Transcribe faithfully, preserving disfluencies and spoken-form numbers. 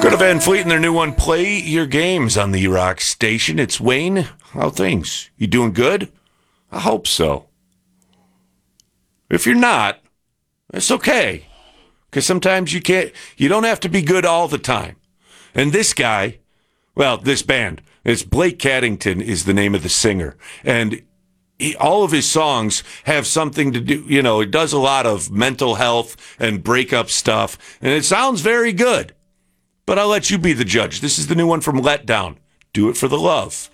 Go to Van Fleet and their new one, Play Your Games on the Rock Station. It's Wayne. How things? You doing good? I hope so. If you're not, it's okay. Because sometimes you can't, you don't have to be good all the time. And this guy, well, this band, it's Blake Caddington is the name of the singer. And he, all of his songs have something to do, you know, it does a lot of mental health and breakup stuff. And it sounds very good. But I'll let you be the judge. This is the new one from Letdown. Do It for the Love.